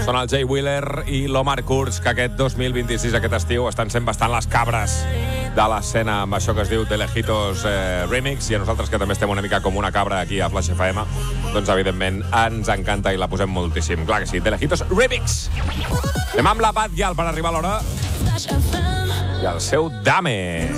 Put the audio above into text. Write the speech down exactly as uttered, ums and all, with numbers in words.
Són el Jay Wheeler i l'Omar Kurz, que aquest dos mil vint-i-sis, aquest estiu, estan sent bastant les cabres de l'escena amb això que es diu De Lejitos eh, Remix, i a nosaltres, que també estem una mica com una cabra aquí a Flash F M, doncs evidentment ens encanta i la posem moltíssim. Clar que sí, De Lejitos Remix. Anem amb la Bad Gyal per arribar a l'hora i el seu Dame.